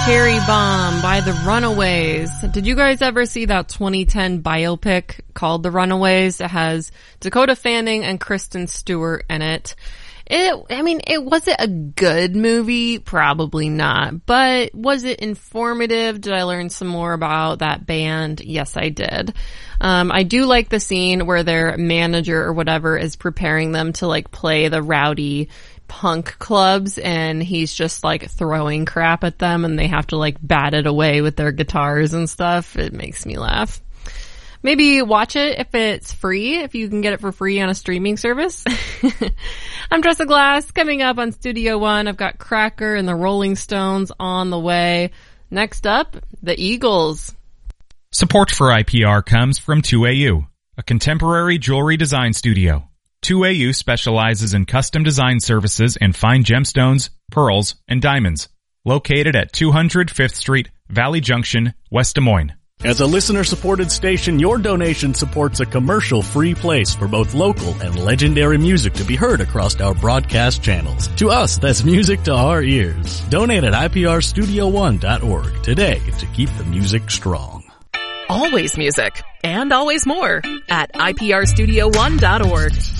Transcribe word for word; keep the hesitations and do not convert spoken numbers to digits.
Cherry Bomb by The Runaways. Did you guys ever see that twenty ten biopic called The Runaways? It has Dakota Fanning and Kristen Stewart in it. It, I mean, it was it a good movie? Probably not. But was it informative? Did I learn some more about that band? Yes, I did. Um, I do like the scene where their manager or whatever is preparing them to like play the rowdy punk clubs, and he's just like throwing crap at them and they have to like bat it away with their guitars and stuff. It makes me laugh. Maybe watch it if it's free, if you can get it for free on a streaming service. I'm Tressa Glass. Coming up on Studio One, I've got Cracker and the Rolling Stones on the way. Next up, the Eagles. Support for I P R comes from two A U, a contemporary jewelry design studio. two A U specializes in custom design services and fine gemstones, pearls, and diamonds. Located at two hundred Fifth Street, Valley Junction, West Des Moines. As a listener-supported station, your donation supports a commercial-free place for both local and legendary music to be heard across our broadcast channels. To us, that's music to our ears. Donate at I P R studio one dot org today to keep the music strong. Always music, and always more, at I P R studio one dot org.